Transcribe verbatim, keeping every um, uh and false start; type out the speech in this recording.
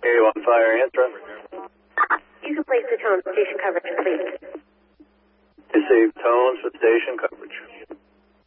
you on fire answer. You can place the tone station coverage, please. Receive tones for station coverage.